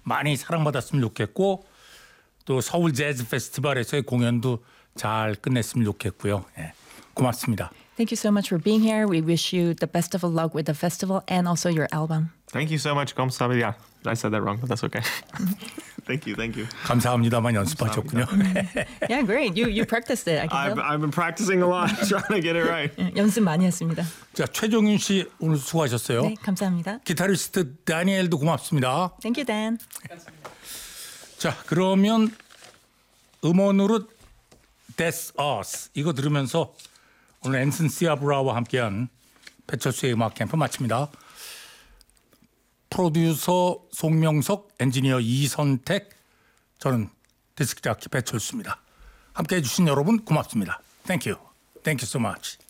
많이 사랑받았으면 좋겠고 또 서울 재즈 페스티벌에서의 공연도 잘 끝냈으면 좋겠고요. 예, 고맙습니다. Thank you so much for being here. We wish you the best of luck with the festival and also your album. Thank you so much. 감사합니다. I said that wrong, but that's okay. Thank you. 감사합니다만 연습하셨군요. Yeah, great. You practiced it. I can tell. I've been practicing a lot, trying to get it right. 연습 많이 했습니다. 자, 최종윤 씨 오늘 수고하셨어요. 네, 감사합니다. 기타리스트 다니엘도 고맙습니다. Thank you, Dan. 자, 그러면 음원으로 That's Us 이거 들으면서 오늘 앤슨 시아브라와 함께한 배철수의 음악 캠프 마칩니다. 프로듀서 송명석, 엔지니어 이선택, 저는 디스크자키 배철수입니다. 함께해 주신 여러분 고맙습니다. Thank you. Thank you so much.